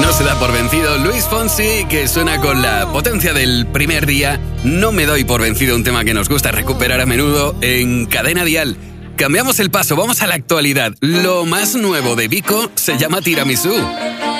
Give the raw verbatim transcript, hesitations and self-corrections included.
No se da por vencido Luis Fonsi, que suena con la potencia del primer día. No me doy por vencido, un tema que nos gusta recuperar a menudo en Cadena Dial. Cambiamos el paso, vamos a la actualidad. Lo más nuevo de Vico se llama Tiramisú.